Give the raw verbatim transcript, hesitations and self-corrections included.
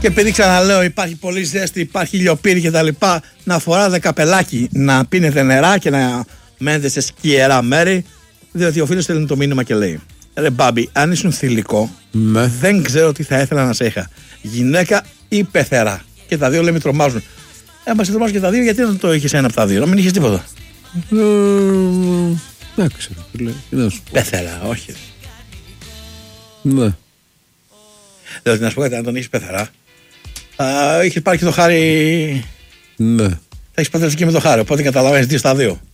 Και επειδή ξαναλέω, υπάρχει πολύ ζέστη, υπάρχει λιοπύρι και τα λοιπά, να φοράτε καπελάκι, να πίνετε νερά και να μένετε σε σκιερά μέρη, διότι ο φίλος στέλνει το μήνυμα και λέει: ρε Μπάμπη, αν ήσουν θηλυκό, ναι. δεν ξέρω τι θα ήθελα να σε είχα. Γυναίκα ή πεθερά. Και τα δύο λέμε τρομάζουν. Ε, μα τρομάζουν και τα δύο, γιατί δεν το είχε ένα από τα δύο, να μην είχε τίποτα. Δεν ξέρω. Πεθερά, όχι. Ναι. Δηλαδή, να σου πω κάτι, αν τον είχε πεθερά, θα είχε πάρει και το χάρι. Ναι. Θα έχει παντρευτεί και με το χάρι. Οπότε καταλαβαίνει δύο στα δύο.